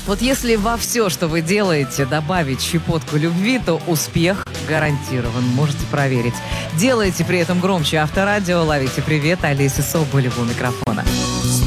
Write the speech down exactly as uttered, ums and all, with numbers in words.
Вот если во все, что вы делаете, добавить щепотку любви, то успех гарантирован. Можете проверить. Делайте при этом громче Авторадио. Ловите привет. Олеся Соболева у микрофона.